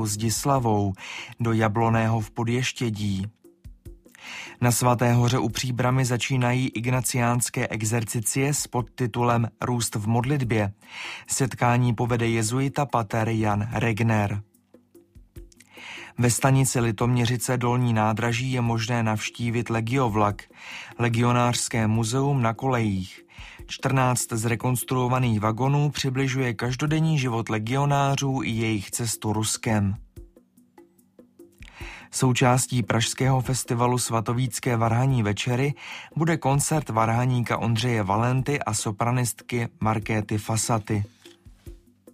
svatou Zdislavou do Jabloného v Podještědí. Na Svaté hoře u Příbrami začínají ignaciánské exercicie s podtitulem Růst v modlitbě. Setkání povede jezuita pater Jan Regner. Ve stanici Litoměřice Dolní nádraží je možné navštívit legiovlak, legionářské muzeum na kolejích. 14 zrekonstruovaných vagonů přibližuje každodenní život legionářů i jejich cestu Ruskem. Součástí pražského festivalu Svatovícké varhanní večery bude koncert varhaníka Ondřeje Valenty a sopranistky Markéty Fasaty.